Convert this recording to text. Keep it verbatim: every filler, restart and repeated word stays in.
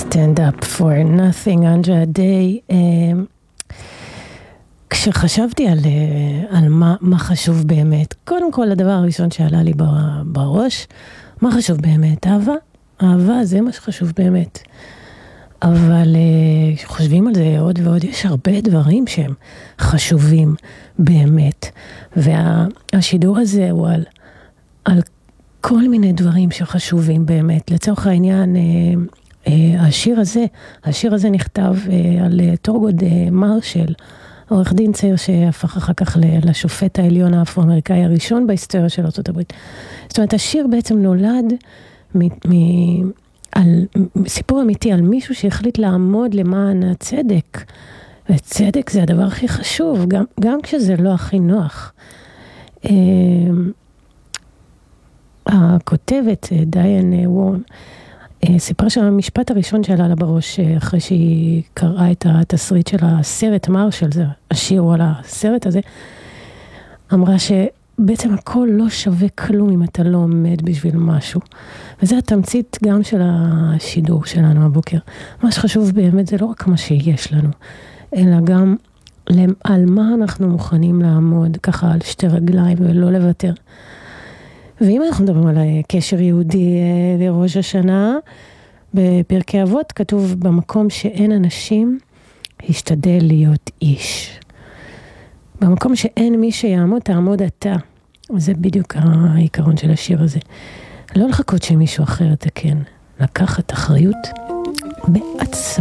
Stand up for nothing, אנדרה דיי. כשחשבתי על, על מה, מה חשוב באמת, קודם כל הדבר הראשון שעלה לי בראש, מה חשוב באמת? אהבה. אהבה זה מה שחשוב באמת. אבל חושבים על זה עוד ועוד, יש הרבה דברים שהם חשובים באמת. והשידור הזה הוא על, על כל מיני דברים שחשובים באמת. לצורך העניין, השיר הזה, השיר הזה נכתב על תורגוד מרשל, עורך דין צעיר שהפך אחר כך לשופט העליון האפרו-אמריקאי הראשון בהיסטוריה של ארצות הברית. זאת אומרת, השיר בעצם נולד מ, מ, על סיפור אמיתי על מישהו שהחליט לעמוד למען הצדק. וצדק זה הדבר הכי חשוב, גם, גם כשזה לא הכי נוח. הכותבת, דיין וורן, סיפרה שהמשפט הראשון שעלה לה בראש אחרי שהיא קראה את התסריט של הסרט מרשל, זה השיר על הסרט הזה, אמרה שבעצם הכל לא שווה כלום אם אתה לא עומד בשביל משהו. וזה התמצית גם של השידור שלנו הבוקר. מה שחשוב באמת זה לא רק מה שיש לנו, אלא גם על מה אנחנו מוכנים לעמוד ככה על שתי רגליים ולא לוותר. ואם אנחנו מדברים על קשר יהודי לראש השנה, בפרקי אבות כתוב במקום שאין אנשים, השתדל להיות איש. במקום שאין מי שיעמוד, תעמוד אתה. וזה בדיוק העיקרון של השיר הזה. לא לחכות שמישהו אחר תקן, לקחת אחריות בעצמך.